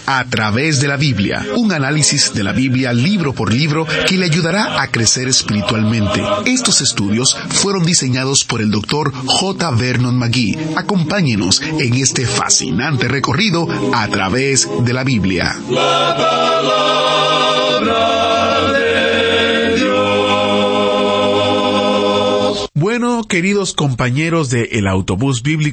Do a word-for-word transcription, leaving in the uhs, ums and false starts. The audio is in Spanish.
A través de la Biblia, un análisis de la Biblia libro por libro que le ayudará a crecer espiritualmente. Estos estudios fueron diseñados por el doctor J. Vernon McGee. Acompáñenos en este fascinante recorrido a través de la Biblia. La palabra de Dios. Bueno, queridos compañeros de El Autobús Bíblico,